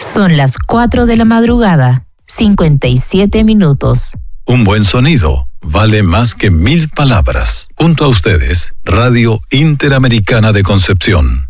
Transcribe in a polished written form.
Son las 4 de la madrugada, 57 minutos. Un buen sonido vale más que 1000 palabras. Junto a ustedes, Radio Interamericana de Concepción.